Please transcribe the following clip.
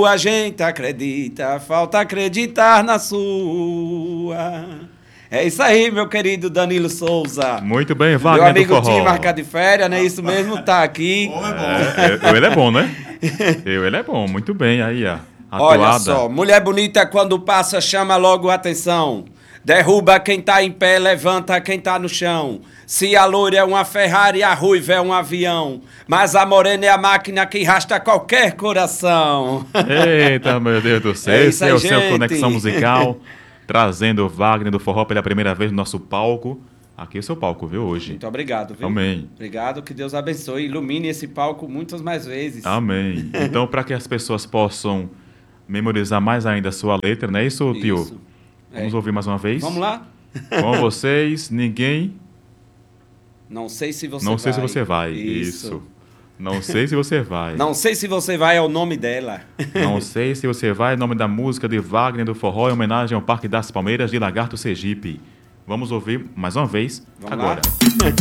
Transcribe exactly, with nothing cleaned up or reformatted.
A gente acredita, falta acreditar na sua. É isso aí, meu querido Danilo Souza. Muito bem, Wagner Meu amigo do Forró. Tim Marca de Férias, não é isso mesmo? Tá aqui. É, eu, ele é bom, né? Eu, ele é bom, muito bem aí, ó. Atuada. Olha só, mulher bonita quando passa chama logo a atenção. Derruba quem tá em pé, levanta quem tá no chão. Se a loira é uma Ferrari, a ruiva é um avião. Mas a morena é a máquina que arrasta qualquer coração. Eita, meu Deus do céu. É Esse isso aí, é o seu gente. Conexão Musical, trazendo o Wagner do Forró pela primeira vez no nosso palco. Aqui é o seu palco, viu, hoje. Muito obrigado, viu? Amém. Obrigado, que Deus abençoe. Ilumine esse palco muitas mais vezes. Amém. Então, para que as pessoas possam memorizar mais ainda a sua letra, não é isso, tio? Isso. Vamos É. ouvir mais uma vez? Vamos lá? Com vocês, ninguém... Não sei se você Não vai. sei se você vai. Isso. Isso. Não sei se você vai. Não sei se você vai é o nome dela. Não sei se você vai. Nome da música de Wagner do Forró em homenagem ao Parque das Palmeiras de Lagarto, Sergipe. Vamos ouvir mais uma vez Vamos agora. lá?